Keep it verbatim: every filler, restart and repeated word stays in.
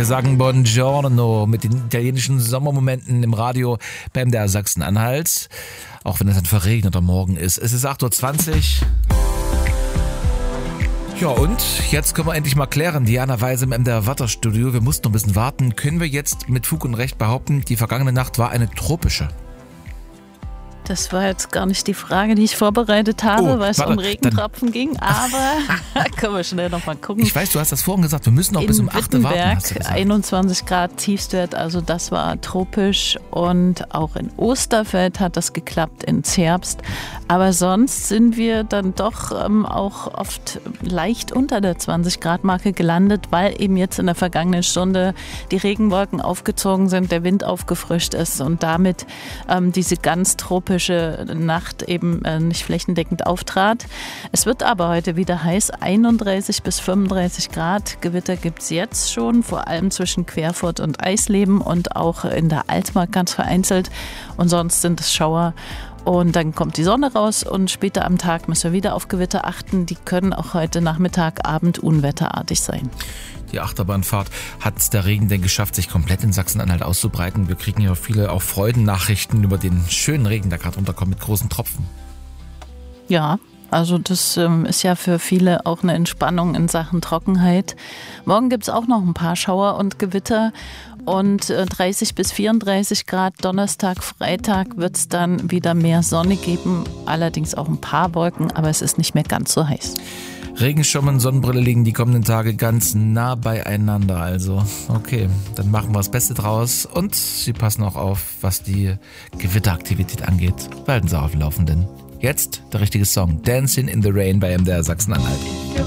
Wir sagen Buongiorno mit den italienischen Sommermomenten im Radio bei M D R Sachsen-Anhalt. Auch wenn es ein verregneter Morgen ist. Es ist acht Uhr zwanzig. Ja, und jetzt können wir endlich mal klären. Diana Weise im M D R Wetterstudio. Wir mussten noch ein bisschen warten. Können wir jetzt mit Fug und Recht behaupten, die vergangene Nacht war eine tropische? Das war jetzt gar nicht die Frage, die ich vorbereitet habe, Oh, weil es warte, um Regentropfen ging, aber können wir schnell nochmal gucken. Ich weiß, du hast das vorhin gesagt, wir müssen noch bis um acht Uhr warten. Hast du gesagt. einundzwanzig Grad Tiefstwert, also das war tropisch, und auch in Osterfeld hat das geklappt, in Zerbst. Aber sonst sind wir dann doch ähm, auch oft leicht unter der zwanzig Grad Marke gelandet, weil eben jetzt in der vergangenen Stunde die Regenwolken aufgezogen sind, der Wind aufgefrischt ist und damit ähm, diese ganz tropische Nacht eben äh, nicht flächendeckend auftrat. Es wird aber heute wieder heiß, einunddreißig bis fünfunddreißig Grad. Gewitter gibt es jetzt schon, vor allem zwischen Querfurt und Eisleben und auch in der Altmark ganz vereinzelt. Und sonst sind es Schauer. Und dann kommt die Sonne raus und später am Tag müssen wir wieder auf Gewitter achten. Die können auch heute Nachmittag, Abend unwetterartig sein. Die Achterbahnfahrt, hat der Regen denn geschafft, sich komplett in Sachsen-Anhalt auszubreiten? Wir kriegen ja viele auch Freudennachrichten über den schönen Regen, der gerade runterkommt mit großen Tropfen. Ja, also das ähm, ist ja für viele auch eine Entspannung in Sachen Trockenheit. Morgen gibt es auch noch ein paar Schauer und Gewitter und äh, dreißig bis vierunddreißig Grad. Donnerstag, Freitag wird es dann wieder mehr Sonne geben, allerdings auch ein paar Wolken, aber es ist nicht mehr ganz so heiß. Regenschirm und Sonnenbrille liegen die kommenden Tage ganz nah beieinander. Also, okay, dann machen wir das Beste draus. Und Sie passen auch auf, was die Gewitteraktivität angeht. Halten Sie auf dem Laufenden. Jetzt der richtige Song. Dancing in the Rain bei M D R Sachsen-Anhalt.